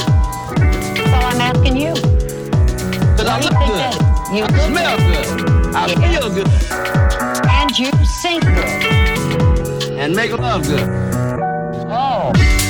Well, I'm asking you. Cause I look good. You I smell good. I feel good. And you sing good. And make love good. Oh.